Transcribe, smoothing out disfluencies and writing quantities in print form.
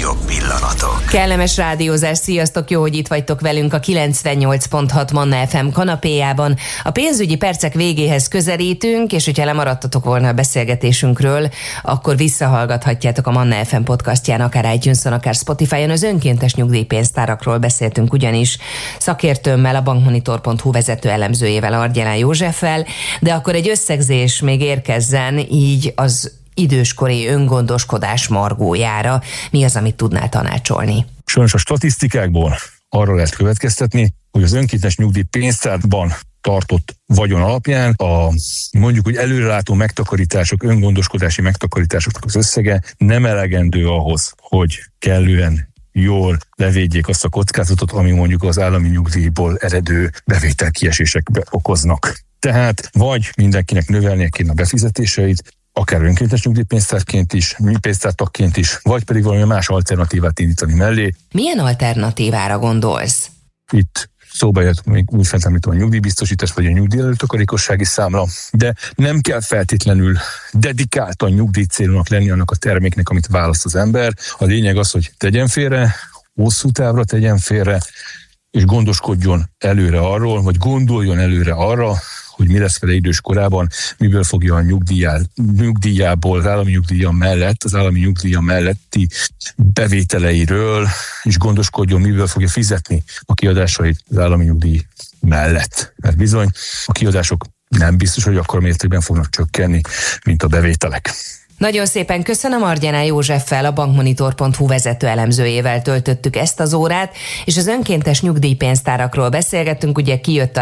legfontosabb pillanatok. Kellemes rádiózás, sziasztok, jó, hogy itt vagytok velünk a 98.6 Manna FM kanapéjában. A pénzügyi percek végéhez közelítünk, és hogyha lemaradtatok volna a beszélgetésünkről, akkor visszahallgathatjátok a Manna FM podcastján, akár iTunes-on, akár Spotify-on. Az önkéntes nyugdíjpénztárakról beszéltünk ugyanis szakértőmmel, a bankmonitor.hu vezető elemzőjével, Argyelán Józseffel, de akkor egy összegzés még érkezzen így az időskori öngondoskodás margójára. Mi az, amit tudnál tanácsolni? Sajnos a statisztikákból arra lehet következtetni, hogy az önkéntes nyugdíjpénztárban tartott vagyon alapján a mondjuk úgy előrelátó megtakarítások, öngondoskodási megtakarításoknak az összege nem elegendő ahhoz, hogy kellően jól levédjék azt a kockázatot, ami mondjuk az állami nyugdíjból eredő bevételkiesésekbe okoznak. Tehát vagy mindenkinek növelnie kéne a befizetéseit, akár önkéntes nyugdíjpénztárként is, pénztártagként is, vagy pedig valami más alternatívát indítani mellé. Milyen alternatívára gondolsz? Itt szóba jött még úgy fentemlítem a nyugdíjbiztosítás, vagy a nyugdíjelőtakarékossági számla, de nem kell feltétlenül dedikáltan nyugdíjcélúnak lenni annak a terméknek, amit választ az ember. A lényeg az, hogy tegyen félre, hosszú távra tegyen félre, és gondoskodjon előre arról, vagy gondoljon előre arra, hogy mi lesz vele idős korában, miből fogja a nyugdíjából, az állami nyugdíja melletti bevételeiről, és gondoskodjon, miből fogja fizetni a kiadásait az állami nyugdíj mellett. Mert bizony a kiadások nem biztos, hogy akkora mértékben fognak csökkenni, mint a bevételek. Nagyon szépen köszönöm, Argyelán Józseffel, a bankmonitor.hu vezető elemzőjével töltöttük ezt az órát, és az önkéntes nyugdíjpénztárakról beszélgettünk, ugye kijött a